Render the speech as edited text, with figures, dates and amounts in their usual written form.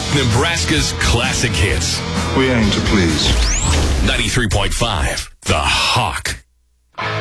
Nebraska's classic hits. We aim to please. 93.5, The Hawk.